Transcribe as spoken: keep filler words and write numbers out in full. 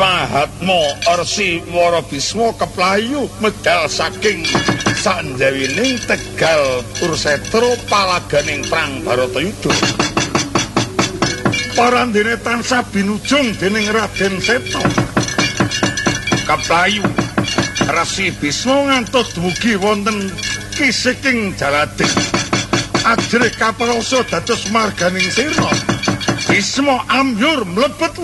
Mahatma Resi Wara Bisma keplayu medal saking sanjawining Tegal Kursetra palaganing Prang Baratayuda. Parandene tansah binujung dening Raden Seta. Keplayu Resi Bisma ngantos dumugi wonten kisiking Jalading. Ajrih kaprasa dados marganing sirna. Bisma ambyur mlebet